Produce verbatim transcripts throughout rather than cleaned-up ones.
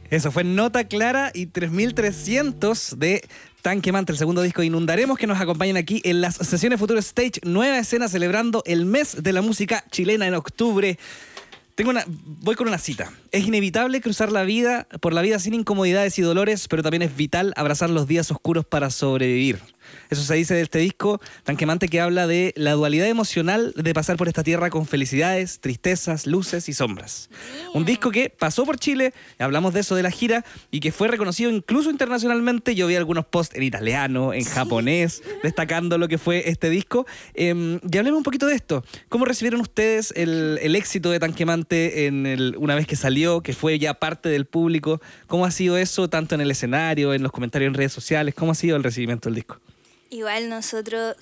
Eso fue Nota Clara y tres mil trescientos de Tanque Mante, el segundo disco de Inundaremos, que nos acompañan aquí en las sesiones Futuro Stage, nueva escena celebrando el mes de la música chilena en octubre. Tengo una, voy con una cita. Es inevitable cruzar la vida por la vida sin incomodidades y dolores, pero también es vital abrazar los días oscuros para sobrevivir. Eso se dice de este disco, Tanque Mante, que habla de la dualidad emocional de pasar por esta tierra con felicidades, tristezas, luces y sombras. Un disco que pasó por Chile, hablamos de eso de la gira, y que fue reconocido incluso internacionalmente. Yo vi algunos posts en italiano, en japonés, destacando lo que fue este disco. Eh, y hablemos un poquito de esto. ¿Cómo recibieron ustedes el, el éxito de Tanque Mante en el, una vez que salió, que fue ya parte del público? ¿Cómo ha sido eso, tanto en el escenario, en los comentarios en redes sociales? ¿Cómo ha sido el recibimiento del disco? Igual nosotros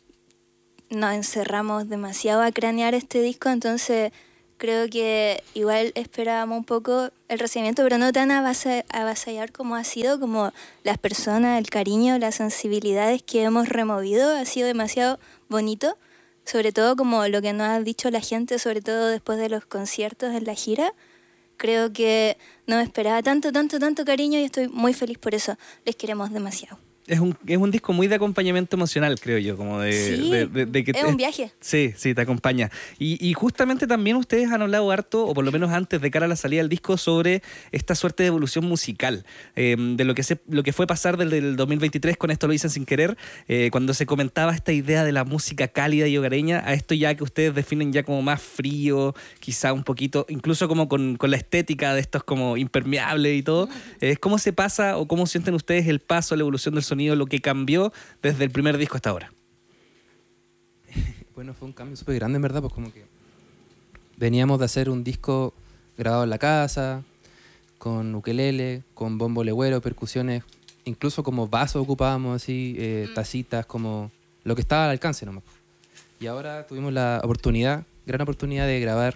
nos encerramos demasiado a cranear este disco, entonces creo que igual esperábamos un poco el recibimiento, pero no tan avasallador como ha sido, como las personas, el cariño, las sensibilidades que hemos removido, ha sido demasiado bonito, sobre todo como lo que nos ha dicho la gente, sobre todo después de los conciertos en la gira. Creo que no me esperaba tanto, tanto, tanto cariño y estoy muy feliz por eso. Les queremos demasiado. Es un, es un disco muy de acompañamiento emocional, creo yo, como de... Sí, de, de, de que es un viaje. Sí, sí, te acompaña. Y, y justamente también ustedes han hablado harto, o por lo menos antes de cara a la salida del disco, sobre esta suerte de evolución musical, eh, de lo que, se, lo que fue pasar desde el dos mil veintitrés, con Esto lo dicen sin querer, eh, cuando se comentaba esta idea de la música cálida y hogareña, a esto ya que ustedes definen ya como más frío, quizá un poquito, incluso como con, con la estética de estos como impermeables y todo. Eh, ¿Cómo se pasa o cómo sienten ustedes el paso, la evolución del sonido, lo que cambió desde el primer disco hasta ahora? Bueno, fue un cambio súper grande, en verdad, pues como que veníamos de hacer un disco grabado en la casa, con ukelele, con bombo legüero, percusiones, incluso como vasos ocupábamos así, eh, tacitas, como lo que estaba al alcance nomás. Y ahora tuvimos la oportunidad, gran oportunidad de grabar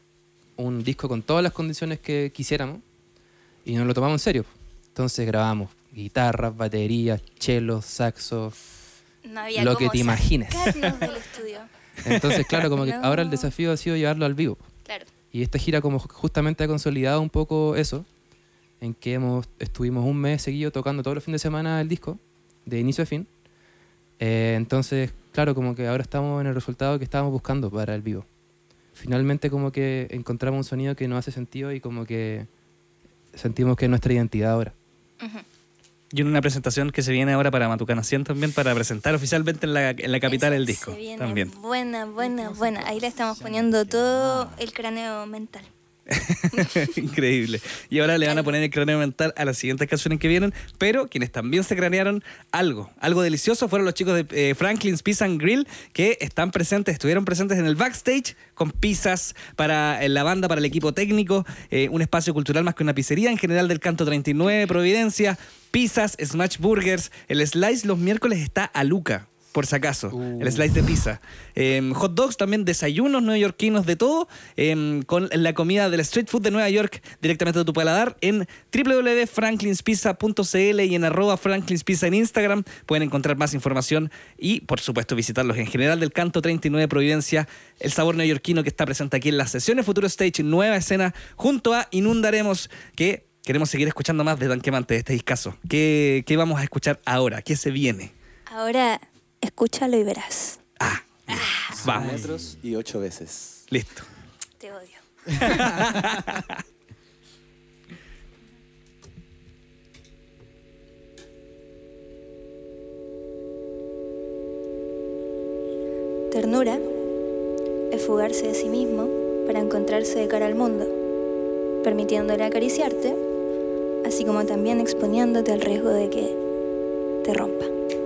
un disco con todas las condiciones que quisiéramos y nos lo tomamos en serio. Entonces grabamos guitarras, baterías, chelos, saxos, no había lo que te imagines. Del estudio. Entonces, claro, como que no. Ahora el desafío ha sido llevarlo al vivo. Claro. Y esta gira como justamente ha consolidado un poco eso, en que hemos, estuvimos un mes seguido tocando todos los fines de semana el disco, de inicio a fin. Eh, entonces, claro, como que ahora estamos en el resultado que estábamos buscando para el vivo. Finalmente como que encontramos un sonido que nos hace sentido y como que sentimos que es nuestra identidad ahora. Uh-huh. Y en una presentación que se viene ahora para Matucana cien también, para presentar oficialmente en la, en la capital Eso el disco. Se viene también. Buena, buena, buena. Ahí le estamos poniendo todo el cráneo mental. Increíble. Y ahora le van a poner el cráneo mental a las siguientes canciones que vienen, pero quienes también se cranearon algo, algo delicioso fueron los chicos de eh, Franklin's Pizza and Grill, que están presentes, estuvieron presentes en el backstage con pizzas para eh, la banda, para el equipo técnico, eh, un espacio cultural más que una pizzería, en general del Canto treinta y nueve, Providencia, pizzas, smash burgers, el slice los miércoles está a Luca, por si acaso, uh. el slice de pizza. Eh, hot dogs también, desayunos neoyorquinos, de todo, eh, con la comida del street food de Nueva York directamente de tu paladar en doble u doble u doble u punto franklins pizza punto c l y en arroba franklinspizza en Instagram. Pueden encontrar más información y, por supuesto, visitarlos en general del Canto treinta y nueve, Providencia, el sabor neoyorquino que está presente aquí en las sesiones Futuro Stage, nueva escena, junto a Inundaremos, que queremos seguir escuchando más de Tanque Mante, de este discazo. ¿Qué, ¿Qué vamos a escuchar ahora? ¿Qué se viene? Ahora... escúchalo y verás. Ah, ah. Vamos. Metros y ocho veces. Listo. Te odio. Ternura es fugarse de sí mismo para encontrarse de cara al mundo, permitiéndole acariciarte, así como también exponiéndote al riesgo de que te rompa.